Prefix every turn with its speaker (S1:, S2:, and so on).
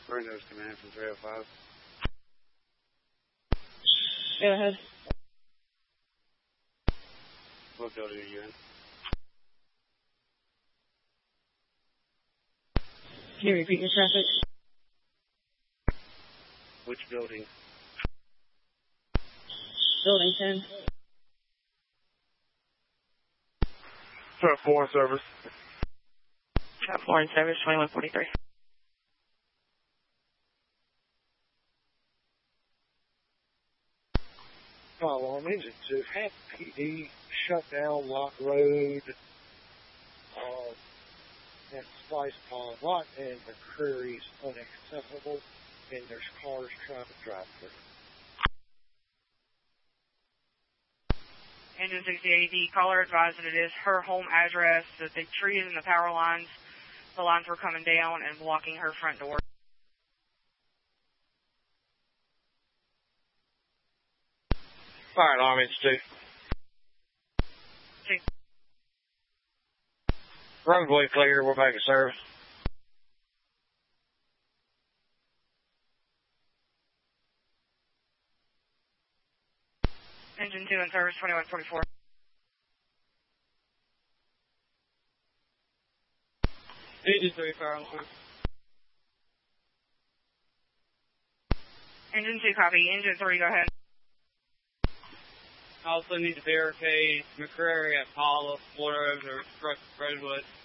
S1: Brendo's command from 305.
S2: Go ahead.
S1: What building are you in?
S2: Can you repeat your traffic?
S1: Which building?
S2: Building 10.
S1: Truck 4 in service.
S2: Truck 4 in service, 2143.
S3: Alarm engine 2, half PD, shut down Lock Road, and Spice Pond. Lot and McCreary's unaccessible, and there's cars trying to drive through.
S4: Engine 68, the caller advised that it is her home address, that the trees and the power lines, the lines were coming down and blocking her front door.
S1: Fire alarm engine 2.
S4: 2.
S1: Roadway clear, we're making service.
S4: Engine 2 in service, 2144.
S2: Engine 3, fire alarm.
S4: Engine 2, copy. Engine 3, go ahead.
S2: I also need to barricade McCreary at Paula, Florida, or Redwood.